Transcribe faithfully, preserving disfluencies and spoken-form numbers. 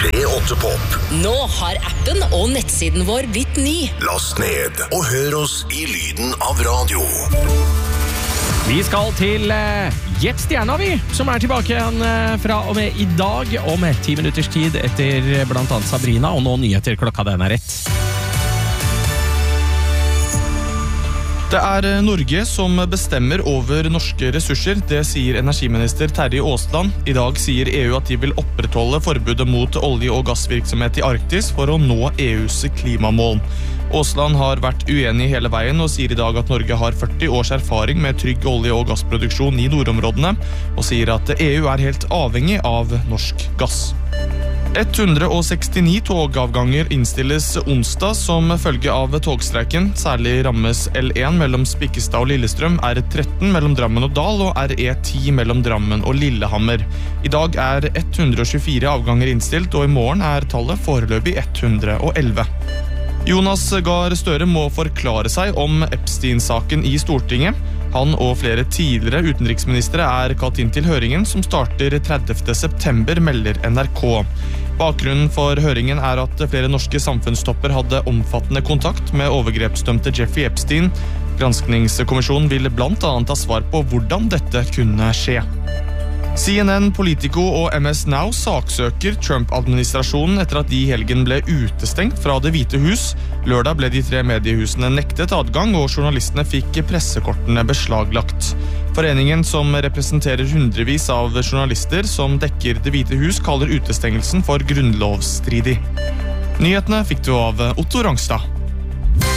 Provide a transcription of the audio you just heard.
P åtte Pop. Nå har appen og nettsiden vår blitt ny. Last ned og hør oss i lyden av radio. Vi skal til uh, Gjett Stjerna, vi, som er tilbake igjen uh, fra og med i dag, om ti minutters tid etter blant annet Sabrina, og nå nyheter klokka den er rett. Det er Norge som bestemmer over norske ressurser, det sier energiminister Terje Aasland. I dag sier E U at de vil opprettholde forbudet mot olje- og gassvirksomhet i Arktis for å nå E U's klimamål. Aasland har vært uenig hele veien og sier i dag at Norge har førti års erfaring med trygg olje- og gassproduksjon i nordområdene, og sier at E U er helt avhengig av norsk gass. ett hundre sekstini togavganger innstilles onsdag som følge av togstreiken. Særlig rammes L én mellom Spikkestad og Lillestrøm, R tretten mellom Drammen og Dal og R E ti mellom Drammen og Lillehammer. I dag er ett hundre tjuefire avganger innstilt, og i morgen er tallet foreløpig ett hundre elleve. Jonas Gahr Støre må forklare seg om Epstein-saken i Stortinget. Han og flere tidligere utenriksministre er kalt inn til høringen som starter tredivte september, melder N R K. Bakgrunnen for høringen er at flere norske samfunnstopper hadde omfattende kontakt med overgrepsdømte Jeffrey Epstein. Granskningskommisjonen vil blant annet ha svar på hvordan dette kunne skje. C N N, Politico og M S Now saksøker Trump-administrasjonen etter at de i helgen ble utestengt fra Det hvite hus. Lørdag ble de tre mediehusene nektet adgang, og journalistene fikk pressekortene beslaglagt. Foreningen, som representerer hundrevis av journalister som dekker Det hvite hus, kaller utestengelsen for grunnlovsstridig. Nyhetene fikk du av Otto Rangstad.